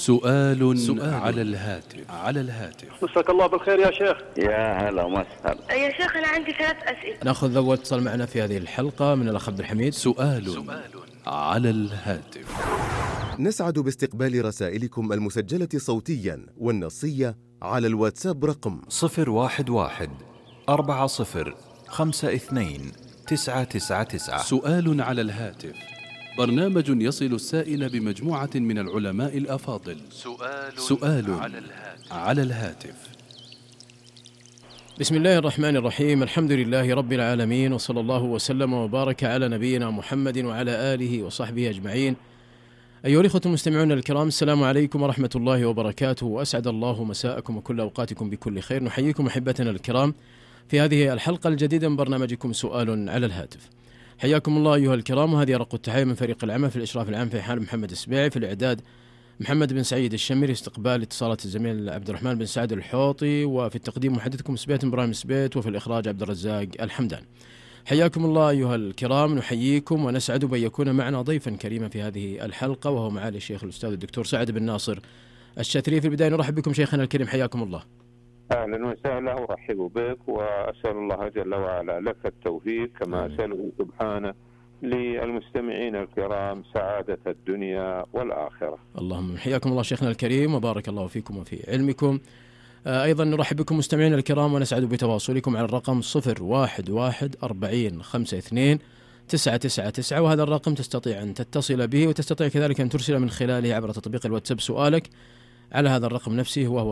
سؤال على الهاتف. مساك الله بالخير يا شيخ. يا هلا وسهلا يا شيخ أنا عندي 3 أسئلة. نأخذ أول اتصال معنا في هذه الحلقة من الأخ عبد الحميد. سؤال على الهاتف. نسعد باستقبال رسائلكم المسجلة صوتيا والنصية على الواتساب رقم 011-4052-999. سؤال على الهاتف، برنامج يصل السائل بمجموعة من العلماء الأفاضل. سؤال على الهاتف. بسم الله الرحمن الرحيم، الحمد لله رب العالمين، وصلى الله وسلم وبارك على نبينا محمد وعلى آله وصحبه أجمعين. أيها الإخوة المستمعون الكرام، السلام عليكم ورحمة الله وبركاته، وأسعد الله مساءكم وكل أوقاتكم بكل خير. نحييكم أحبتنا الكرام في هذه الحلقة الجديدة من برنامجكم سؤال على الهاتف. حياكم الله أيها الكرام، وهذه رق التحية من فريق العمل في الإشراف العام في حال محمد السبيعي، في الإعداد محمد بن سعيد الشمري، استقبال اتصالات الزميل عبد الرحمن بن سعد الحوطي، وفي التقديم محدثكم سبيت إبراهيم سبيت، وفي الإخراج عبد الرزاق الحمدان. حياكم الله أيها الكرام، نحييكم ونسعد بأن يكون معنا ضيفا كريما في هذه الحلقة، وهو معالي الشيخ الأستاذ الدكتور سعد بن ناصر الشاذلي. في البداية نرحب بكم شيخنا الكريم، حياكم الله. أهلا وسهلا، وأرحب بك، وأسأل الله جل وعلا لك التوفيق، كما أسأله سبحانه للمستمعين الكرام سعادة الدنيا والآخرة. اللهم حياكم الله شيخنا الكريم، وبارك الله فيكم وفي علمكم. أيضا نرحب بكم مستمعينا الكرام، ونسعد بتواصلكم على الرقم 011-4052-999، وهذا الرقم تستطيع أن تتصل به، وتستطيع كذلك أن ترسل من خلاله عبر تطبيق الواتساب سؤالك على هذا الرقم نفسه، وهو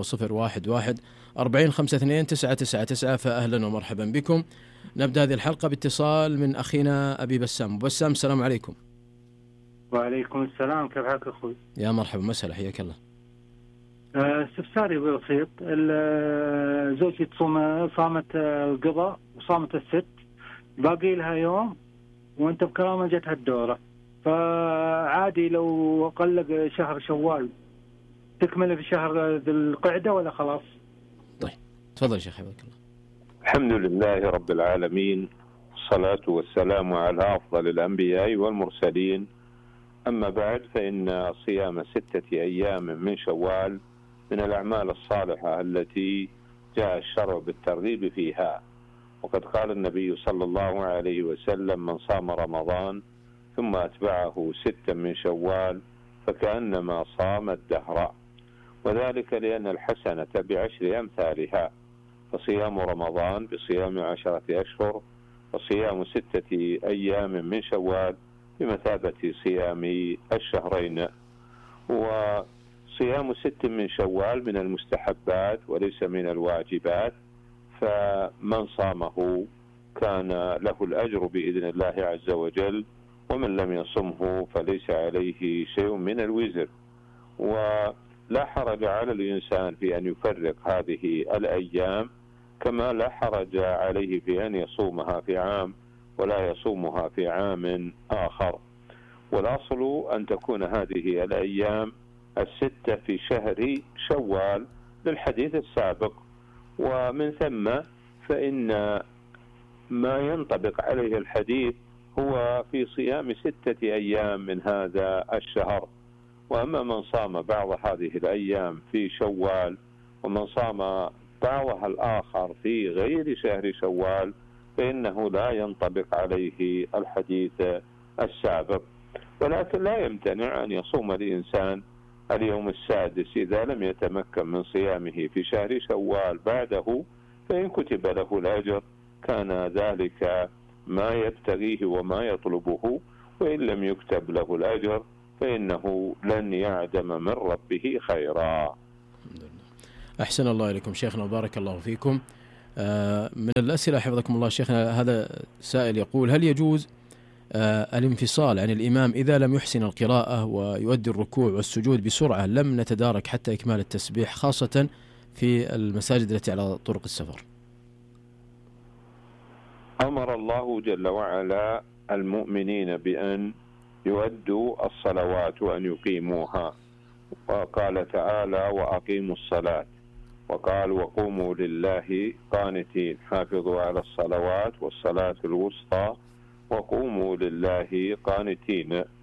011-4052-999. فأهلا ومرحبا بكم. نبدأ هذه الحلقة باتصال من أخينا أبي بسام. بسام، السلام عليكم. وعليكم السلام، كيف حالك أخوي؟ يا مرحبا، مسهلا، حياك الله. استفساري بسيط، زوجتي صامت القضاء وصامت الست، باقي لها يوم وانت بكرامة جتها الدورة، فعادي لو قلق شهر شوال تكمل في شهر ذي القعدة ولا خلاص؟ طيب تفضل شيخ، حياك الله. الحمد لله رب العالمين، والصلاة والسلام على أفضل الأنبياء والمرسلين. أما بعد، فإن صيام 6 أيام من شوال من الأعمال الصالحة التي جاء الشرع بالترغيب فيها، وقد قال النبي صلى الله عليه وسلم: من صام رمضان ثم أتبعه 6 من شوال فكأنما صام الدهر، وذلك لأن الحسنة ب10 أمثالها، فصيام رمضان بصيام 10 أشهر، وصيام 6 أيام من شوال بمثابة صيام الشهرين. وصيام 6 من شوال من المستحبات وليس من الواجبات، فمن صامه كان له الأجر بإذن الله عز وجل، ومن لم يصمه فليس عليه شيء من الوزر. ولا حرج على الإنسان في أن يفرق هذه الأيام، كما لا حرج عليه في أن يصومها في عام ولا يصومها في عام آخر. والأصل أن تكون هذه الأيام 6 في شهر شوال للحديث السابق، ومن ثم فإن ما ينطبق عليه الحديث هو في صيام 6 أيام من هذا الشهر. وأما من صام بعض هذه الأيام في شوال، ومن صام بعضها الآخر في غير شهر شوال، فإنه لا ينطبق عليه الحديث السابق. ولكن لا يمتنع أن يصوم الإنسان اليوم السادس إذا لم يتمكن من صيامه في شهر شوال بعده، فإن كتب له الأجر كان ذلك ما يبتغيه وما يطلبه، وإن لم يكتب له الأجر فإنه لن يعدم من ربه خيرا. أحسن الله إليكم شيخنا وبارك الله فيكم. من الأسئلة حفظكم الله شيخنا، هذا سائل يقول: هل يجوز الانفصال عن الإمام إذا لم يحسن القراءة ويؤدي الركوع والسجود بسرعة لم نتدارك حتى إكمال التسبيح، خاصة في المساجد التي على طرق السفر؟ أمر الله جل وعلا المؤمنين بأن يؤدوا الصلوات وأن يقيموها، وقال تعالى: وأقيموا الصلاة، وقال: وقوموا لله قانتين، حافظوا على الصلوات والصلاة الوسطى وقوموا لله قانتين.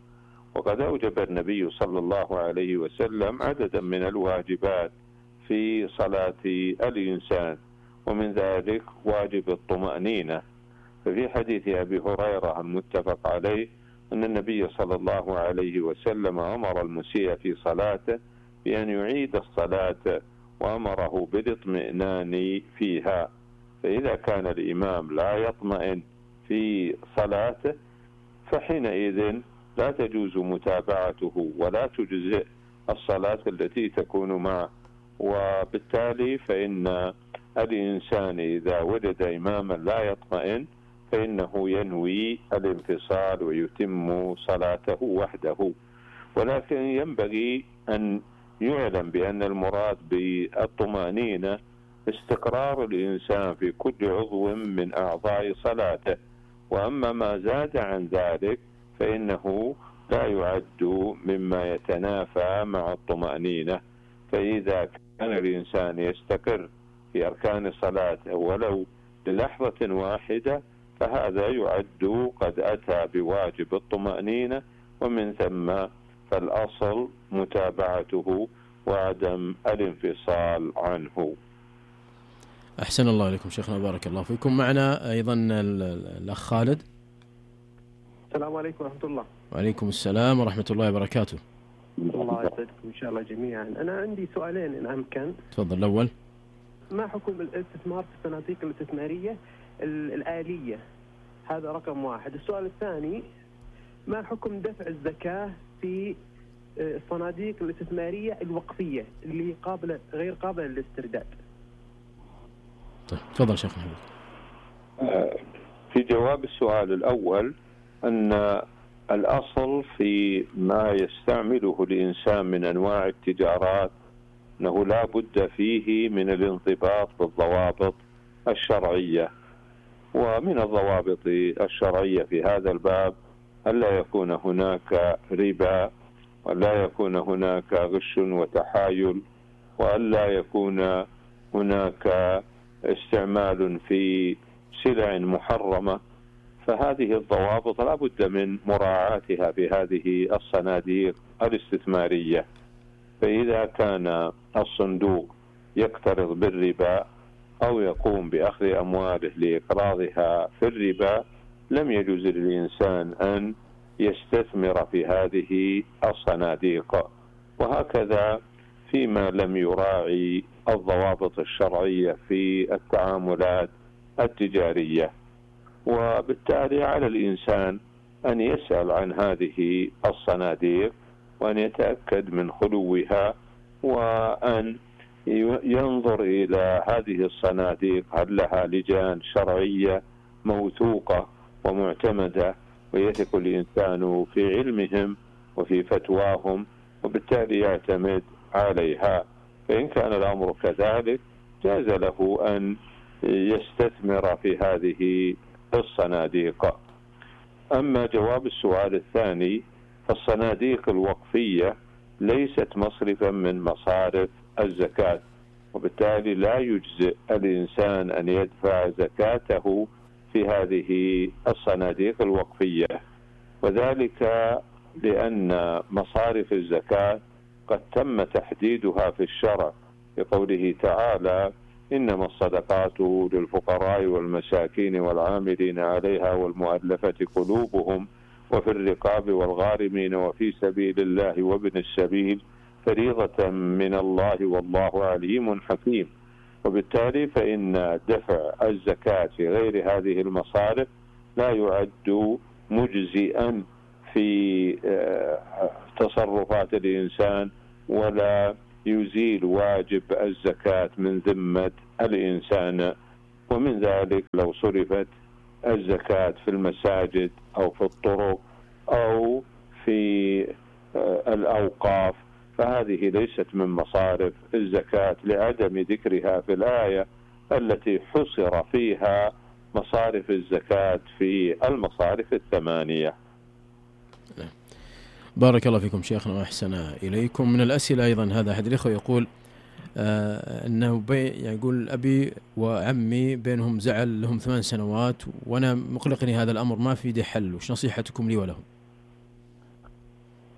وقد أوجب النبي صلى الله عليه وسلم عددا من الواجبات في صلاة الإنسان، ومن ذلك واجب الطمأنينة. ففي حديث أبي هريرة المتفق عليه أن النبي صلى الله عليه وسلم أمر المسيء في صلاته بأن يعيد الصلاة وأمره بالاطمئنان فيها. فإذا كان الإمام لا يطمئن في صلاته فحينئذ لا تجوز متابعته ولا تجزئ الصلاة التي تكون معه. وبالتالي فإن الإنسان إذا وجد إماما لا يطمئن فإنه ينوي الانفصال ويتم صلاته وحده. ولكن ينبغي أن يعلم بأن المراد بالطمأنينة استقرار الإنسان في كل عضو من أعضاء صلاته، وأما ما زاد عن ذلك فإنه لا يعد مما يتنافى مع الطمأنينة. فإذا كان الإنسان يستقر في أركان صلاته ولو للحظة واحدة فهذا يعد قد أتى بواجب الطمأنينة، ومن ثم فالأصل متابعته وعدم الانفصال عنه. أحسن الله إليكم شيخنا، بارك الله فيكم. معنا أيضا الأخ خالد. السلام عليكم ورحمة الله. وعليكم السلام ورحمة الله وبركاته. الله يسعدكم إن شاء الله جميعا. أنا عندي سؤالين إن أمكن. تفضل. الأول، ما حكم الاستثمار في الصناديق الاستثمارية الآلية؟ هذا رقم واحد. السؤال الثاني، ما حكم دفع الزكاة في الصناديق الاستثمارية الوقفية اللي غير قابلة للاسترداد؟ طيب تفضل شيخ محمد. في جواب السؤال الأول أن الأصل في ما يستعمله الإنسان من أنواع التجارات أنه لا بد فيه من الانضباط بالضوابط الشرعية. ومن الضوابط الشرعية في هذا الباب ألا يكون هناك ربا، ولا يكون هناك غش وتحايل، وألا يكون هناك استعمال في سلع محرمة. فهذه الضوابط لا بد من مراعاتها في هذه الصناديق الاستثمارية. فإذا كان الصندوق يقترض بالربا أو يقوم بأخذ أمواله لإقراضها في الربا لم يجوز للإنسان أن يستثمر في هذه الصناديق. وهكذا فيما لم يراعي الضوابط الشرعية في التعاملات التجارية. وبالتالي على الإنسان أن يسأل عن هذه الصناديق وأن يتأكد من خلوها، وأن ينظر إلى هذه الصناديق هل لها لجان شرعية موثوقة ومعتمدة ويثق الإنسان في علمهم وفي فتواهم، وبالتالي يعتمد عليها. فإن كان الأمر كذلك جاز له أن يستثمر في هذه الصناديق. أما جواب السؤال الثاني، فالصناديق الوقفية ليست مصرفا من مصارف الزكاة، وبالتالي لا يجزئ الإنسان أن يدفع زكاته في هذه الصناديق الوقفية، وذلك لأن مصارف الزكاة قد تم تحديدها في الشرع بقوله تعالى: إنما الصدقات للفقراء والمساكين والعاملين عليها والمؤلفة قلوبهم وفي الرقاب والغارمين وفي سبيل الله وابن السبيل فريضة من الله والله عليم حكيم. وبالتالي فإن دفع الزكاة في غير هذه المصارف لا يعد مجزئا في تصرفات الإنسان ولا يزيل واجب الزكاة من ذمة الإنسان. ومن ذلك لو صرفت الزكاة في المساجد أو في الطرق أو في الأوقاف فهذه ليست من مصارف الزكاة لعدم ذكرها في الآية التي حصر فيها مصارف الزكاة في المصارف الثمانية. بارك الله فيكم شيخنا وأحسن إليكم. من الأسئلة أيضا هذا أحد الإخوة يقول أنه يقول أبي وعمي بينهم زعل لهم 8 سنوات وأنا مقلقني هذا الأمر ما في يدي حل، وش نصيحتكم لي ولهم؟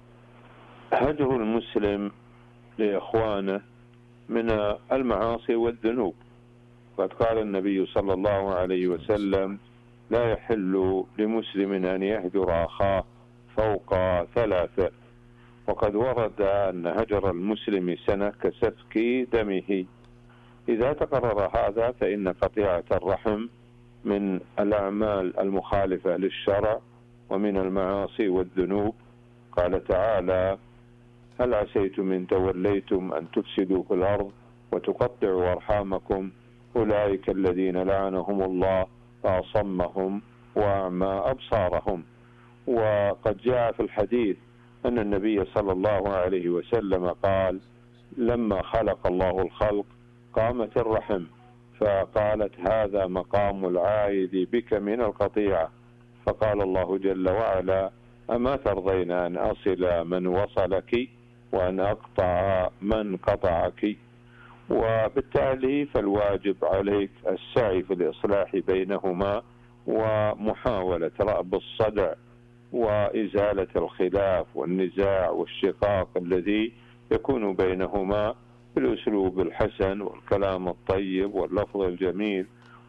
هجر المسلم لإخوانه من المعاصي والذنوب. قد قال النبي صلى الله عليه وسلم: لا يحل لمسلم أن يهجر أخاه فوق 3. وقد ورد أن هجر المسلم سنة كسفك دمه. إذا تقرر هذا فإن قطيعة الرحم من الأعمال المخالفة للشرع ومن المعاصي والذنوب. قال تعالى: هل عسيتم إن توليتم أن تفسدوا في الأرض وتقطعوا أرحامكم أولئك الذين لعنهم الله فأصمهم وأعمى أبصارهم. وقد جاء في الحديث أن النبي صلى الله عليه وسلم قال: لما خلق الله الخلق قامت الرحم فقالت: هذا مقام العائد بك من القطيعة. فقال الله جل وعلا: أما ترضين أن أصل من وصلك وأن أقطع من قطعك. وبالتالي فالواجب عليك السعي في الإصلاح بينهما ومحاولة رأب الصدع وإزالة الخلاف والنزاع والشقاق الذي يكون بينهما بالأسلوب الحسن والكلام الطيب واللفظ الجميل.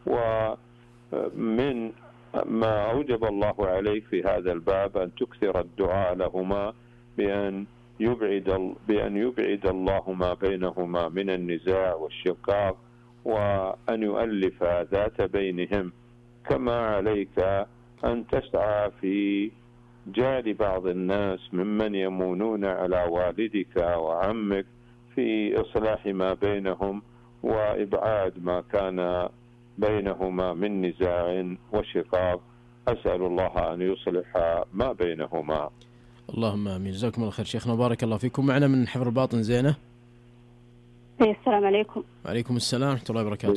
ومن ما أوجب الله عليك في هذا الباب أن تكثر الدعاء لهما بأن يبعد الله ما بينهما من النزاع والشقاق وأن يؤلف ذات بينهم. كما عليك أن تسعى في جعل بعض الناس ممن يمونون على والدك وعمك في إصلاح ما بينهم وإبعاد ما كان بينهما من نزاع وشقاق. أسأل الله أن يصلح ما بينهما. اللهم آمين. جزاكم الله خير شيخنا وبارك الله فيكم. معنا من حفر الباطن زينة. السلام عليكم. وعليكم السلام ورحمة الله وبركاته.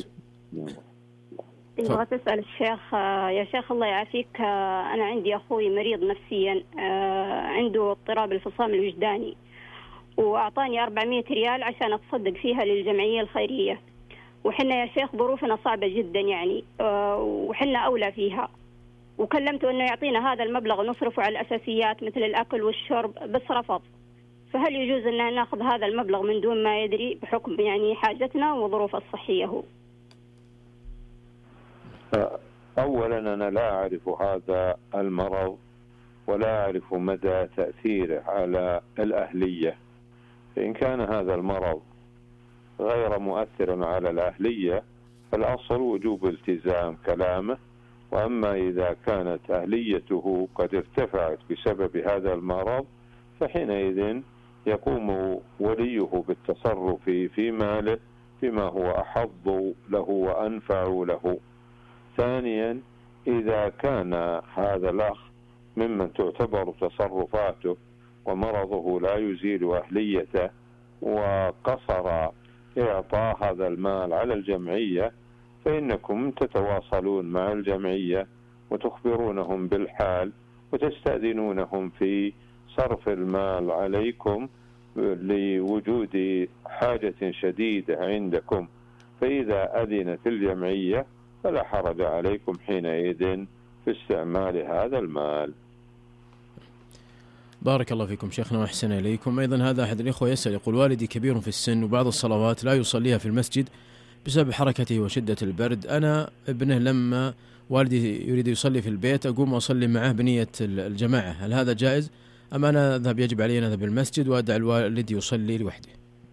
بغيت أسأل الشيخ: يا شيخ الله يعافيك، أنا عندي أخوي مريض نفسيا، عنده اضطراب الفصام الوجداني، وأعطاني 400 ريال عشان أتصدق فيها للجمعية الخيرية، وحنا يا شيخ ظروفنا صعبة جدا يعني، وحنا أولى فيها، وكلمته أنه يعطينا هذا المبلغ نصرفه على الأساسيات مثل الأكل والشرب، بس رفض. فهل يجوز أن نأخذ هذا المبلغ من دون ما يدري بحكم يعني حاجتنا وظروف الصحية هو؟ أولا أنا لا أعرف هذا المرض ولا أعرف مدى تأثيره على الأهلية. فإن كان هذا المرض غير مؤثر على الأهلية فالأصل وجوب التزام كلامه. وأما إذا كانت أهليته قد ارتفعت بسبب هذا المرض فحينئذ يقوم وليه بالتصرف في ماله بما هو أحظ له وأنفع له. ثانيا، إذا كان هذا الأخ ممن تعتبر تصرفاته ومرضه لا يزيل أهليته وقصر إعطاء هذا المال على الجمعية فإنكم تتواصلون مع الجمعية وتخبرونهم بالحال وتستأذنونهم في صرف المال عليكم لوجود حاجة شديدة عندكم. فإذا أذنت الجمعية فلا حرج عليكم حينئذ في استعمال هذا المال. بارك الله فيكم شيخنا وأحسن إليكم. أيضا هذا أحد الإخوة يسأل يقول: والدي كبير في السن وبعض الصلوات لا يصليها في المسجد بسبب حركته وشدة البرد. أنا ابنه، لما والدي يريد يصلي في البيت أقوم وأصلي معه بنية الجماعة، هل هذا جائز أم أنا أذهب يجب علي أن أذهب المسجد وأدع الوالد يصلي لوحده؟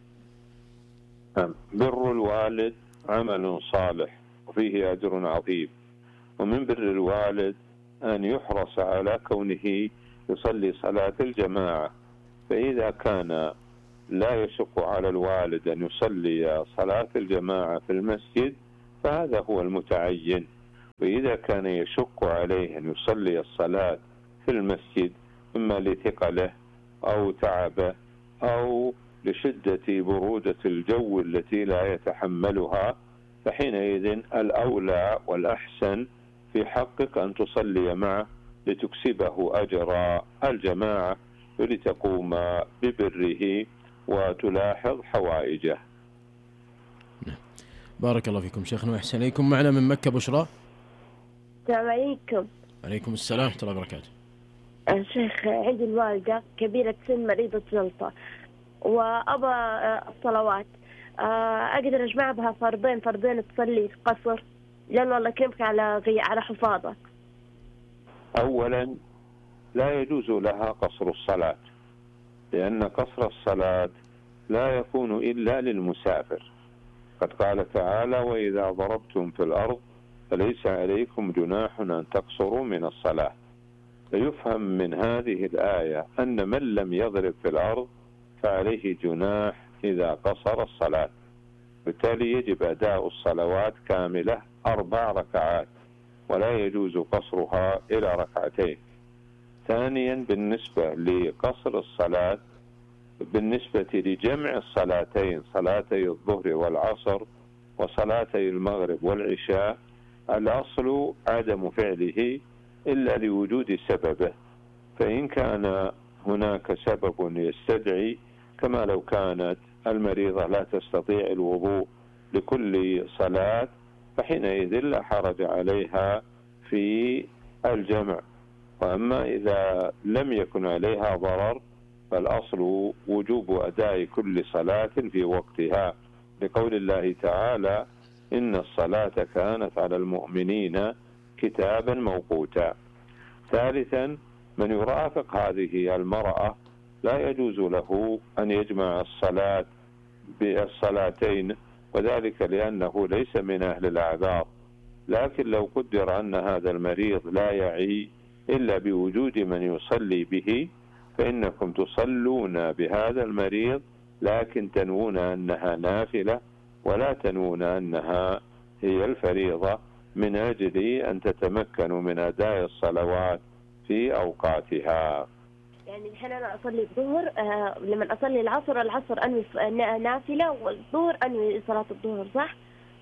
بر الوالد عمل صالح وفيه أجر عظيم، ومن بر الوالد أن يحرص على كونه يصلي صلاة الجماعة. فإذا كان لا يشق على الوالد أن يصلي صلاة الجماعة في المسجد فهذا هو المتعين. وإذا كان يشق عليه أن يصلي الصلاة في المسجد إما لثقله أو تعبه أو لشدة برودة الجو التي لا يتحملها فحينئذ الأولى والأحسن في حقك أن تصلي معه لتكسبه أجر الجماعة ولتقوم ببره وتلاحظ حوائجه. بارك الله فيكم شيخنا وأحسن إليكم. معنا من مكة بشرى. السلام عليكم. عليكم السلام ورحمة الله وبركاته. شيخ، عندي الوالدة كبيرة سن مريضة جلطة وأبى الصلوات، أقدر أجمع بها فردين تصلي قصر، لأنه الله يكرمك على حفاظة. أولا لا يجوز لها قصر الصلاة، لأن قصر الصلاة لا يكون إلا للمسافر. قد قال تعالى: وإذا ضربتم في الأرض فليس عليكم جناح أن تقصروا من الصلاة. فيفهم من هذه الآية أن من لم يضرب في الأرض فعليه جناح إذا قصر الصلاة، بالتالي يجب أداء الصلوات كاملة 4 ركعات، ولا يجوز قصرها إلى 2 ركعات. ثانيا، بالنسبة لقصر الصلاة، بالنسبة لجمع الصلاتين، صلاتي الظهر والعصر وصلاتي المغرب والعشاء، الأصل عدم فعله إلا لوجود سببه. فإن كان هناك سبب يستدعي، كما لو كانت المريضة لا تستطيع الوضوء لكل صلاة، فحينئذ لا حرج عليها في الجمع. وأما إذا لم يكن عليها ضرر فالأصل وجوب أداء كل صلاة في وقتها، لقول الله تعالى: إن الصلاة كانت على المؤمنين كتابا موقوتا. ثالثا، من يرافق هذه المرأة لا يجوز له أن يجمع الصلاة بالصلاتين، وذلك لأنه ليس من أهل الأعذار. لكن لو قدر أن هذا المريض لا يعي إلا بوجود من يصلي به، فإنكم تصلون بهذا المريض، لكن تنوون أنها نافلة ولا تنوون أنها هي الفريضة، من أجل أن تتمكنوا من أداء الصلوات في أوقاتها. يعني الحين أنا أصلي الظهر، لما أصلي العصر أنوي نافلة، والظهر أنوي صلاة الظهر، صح؟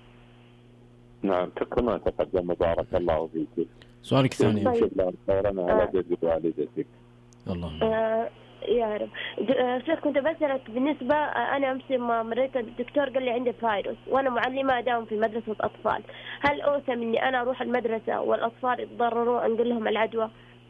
نعم، كما تقدم. بارك الله فيك. سؤالك الثاني. شكرا خيرا على جد والدتك. الله يا رب. شيخ، كنت بسألك بالنسبة، أنا أمس مريت الدكتور قال لي عندي فيروس، وأنا معلمة أداوم في مدرسة أطفال، هل أوسم إني أنا أروح المدرسة والأطفال يتضررون أنقل لهم العدوى؟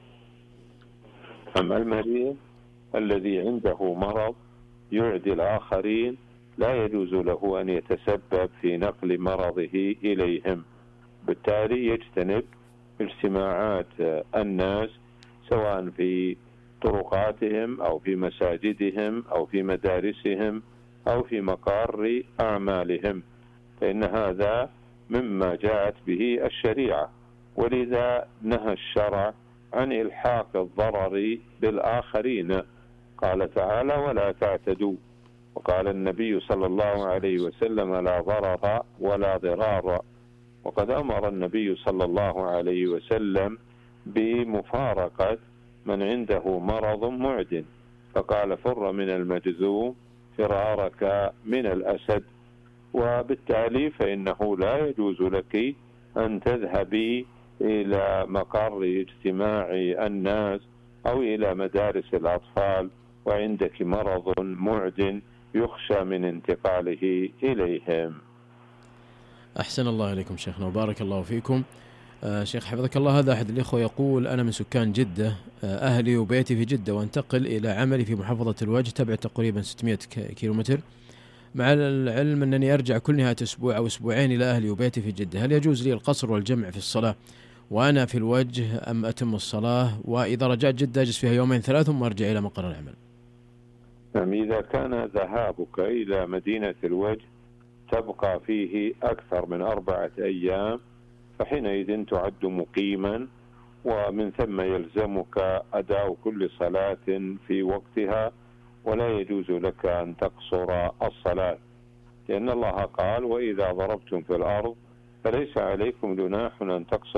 أما المريض الذي عنده مرض يعدي الآخرين لا يجوز له أن يتسبب في نقل مرضه إليهم، بالتالي يجتنب اجتماعات الناس سواء في طرقاتهم أو في مساجدهم أو في مدارسهم أو في مقار أعمالهم، فإن هذا مما جاءت به الشريعة، ولذا نهى الشرع عن إلحاق الضرر بالآخرين. قال تعالى: ولا تعتدوا. وقال النبي صلى الله عليه وسلم: لا ضرر ولا ضرار. وقد أمر النبي صلى الله عليه وسلم بمفارقة من عنده مرض معد، فقال: فر من المجذوم فرارك من الأسد. وبالتالي فإنه لا يجوز لك أن تذهبي إلى مقر اجتماع الناس أو إلى مدارس الأطفال وعندك مرض معد يخشى من انتقاله إليهم. أحسن الله إليكم شيخنا وبارك الله فيكم. شيخ حفظك الله، هذا أحد الإخوة يقول: أنا من سكان جدة، أهلي وبيتي في جدة، وانتقل إلى عملي في محافظة الوجه، تبعد تقريبا 600 كيلومتر، مع العلم أنني أرجع كل نهاية أسبوع أو أسبوعين إلى أهلي وبيتي في جدة، هل يجوز لي القصر والجمع في الصلاة وأنا في الوجه أم أتم الصلاة؟ وإذا رجعت جدة أجلس فيها 2-3 ثم أرجع إلى مقر العمل. إذا كان ذهابك إلى مدينة الوجه تبقى فيه أكثر من 4 أيام، فحينئذ تعد مقيما، ومن ثم يلزمك أداء كل صلاة في وقتها، ولا يجوز لك أن تقصر الصلاة، لأن الله قال: وإذا ضربتم في الأرض فليس عليكم جناح أن تقصروا